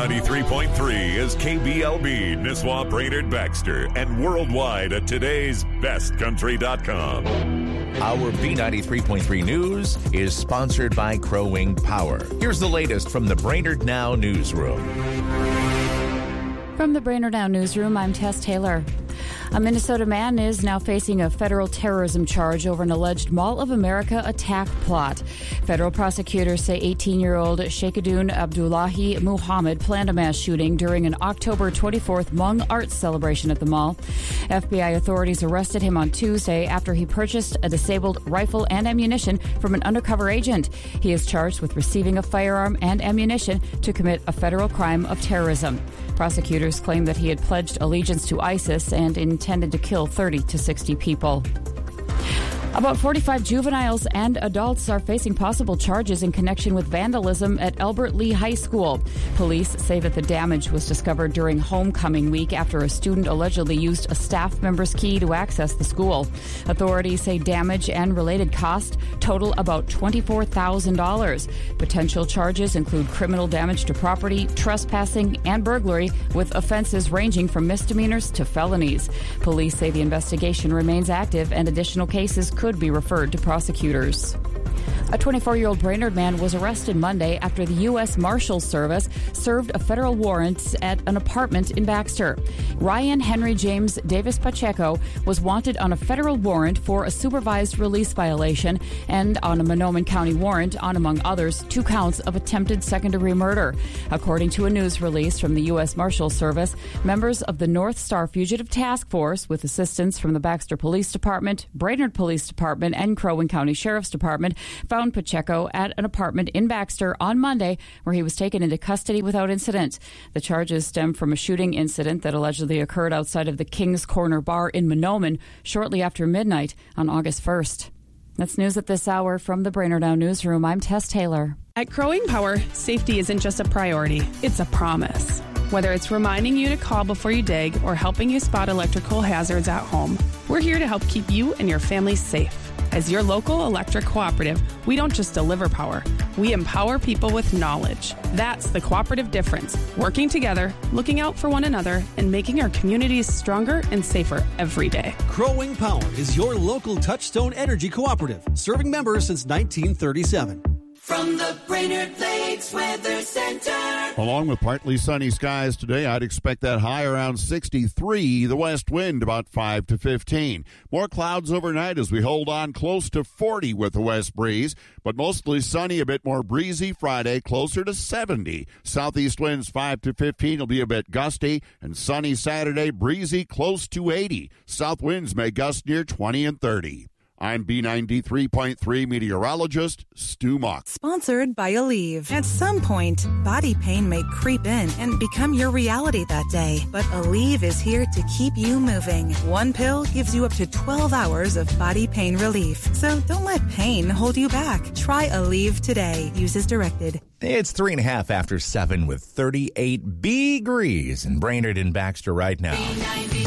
B93.3 is KBLB, Nisswa, Brainerd, Baxter, and worldwide at today'sbestcountry.com. Our B93.3 News is sponsored by Crow Wing Power. Here's the latest from the Brainerd Now newsroom. From the Brainerd Now newsroom, I'm Tess Taylor. A Minnesota man is now facing a federal terrorism charge over an alleged Mall of America attack plot. Federal prosecutors say 18-year-old Sheikhadoon Abdullahi Muhammad planned a mass shooting during an October 24th Hmong arts celebration at the mall. FBI authorities arrested him on Tuesday after he purchased a disabled rifle and ammunition from an undercover agent. He is charged with receiving a firearm and ammunition to commit a federal crime of terrorism. Prosecutors claim that he had pledged allegiance to ISIS and intended to kill 30 to 60 people. About 45 juveniles and adults are facing possible charges in connection with vandalism at Albert Lee High School. Police say that the damage was discovered during homecoming week after a student allegedly used a staff member's key to access the school. Authorities say damage and related costs total about $24,000. Potential charges include criminal damage to property, trespassing, and burglary, with offenses ranging from misdemeanors to felonies. Police say the investigation remains active and additional cases could be referred to prosecutors. A 24-year-old Brainerd man was arrested Monday after the U.S. Marshals Service served a federal warrant at an apartment in Baxter. Ryan Henry James Davis Pacheco was wanted on a federal warrant for a supervised release violation and on a Monoman County warrant on, among others, 2 counts of attempted second-degree murder. According to a news release from the U.S. Marshals Service, members of the North Star Fugitive Task Force, with assistance from the Baxter Police Department, Brainerd Police Department, and Crow Wing County Sheriff's Department, found Pacheco at an apartment in Baxter on Monday, where he was taken into custody without incident. The charges stem from a shooting incident that allegedly occurred outside of the King's Corner Bar in Monoman shortly after midnight on August 1st. That's news at this hour from the Brainerd Now newsroom. I'm Tess Taylor. At Crow Wing Power, safety isn't just a priority, it's a promise. Whether it's reminding you to call before you dig or helping you spot electrical hazards at home, we're here to help keep you and your family safe. As your local electric cooperative, we don't just deliver power, we empower people with knowledge. That's the cooperative difference, working together, looking out for one another, and making our communities stronger and safer every day. Crow Wing Power is your local Touchstone Energy Cooperative, serving members since 1937. From the Brainerd Lakes Weather Center. Along with partly sunny skies today, I'd expect that high around 63, the west wind about 5 to 15. More clouds overnight as we hold on close to 40 with the west breeze, but mostly sunny, a bit more breezy Friday, closer to 70. Southeast winds 5 to 15 will be a bit gusty, and sunny Saturday, breezy close to 80. South winds may gust near 20 and 30. I'm B93.3 meteorologist Stu Mock. Sponsored by Aleve. At some point, body pain may creep in and become your reality that day. But Aleve is here to keep you moving. One pill gives you up to 12 hours of body pain relief. So don't let pain hold you back. Try Aleve today. Use as directed. It's 3.5 after 7 with 38 degrees in Brainerd and Baxter right now.